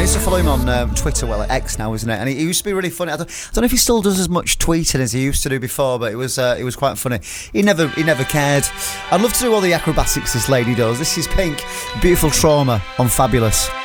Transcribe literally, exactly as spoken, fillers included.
used to follow him on um, Twitter, well, X now, isn't it? And he, he used to be really funny. I don't, I don't know if he still does as much tweeting as he used to do before, but it was uh, it was quite funny. He never he never cared. I'd love to do all the acrobatics this lady does. This is Pink, Beautiful Trauma on Fabulous.